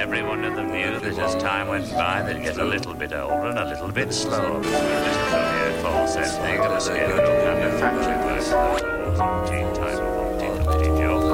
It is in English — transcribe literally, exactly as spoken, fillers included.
everyone of the view that as time went by, they'd get a little bit older and a little bit slower. This was only a false ending of a scale of kind of fracture. Teen time of umpty dumpty joke.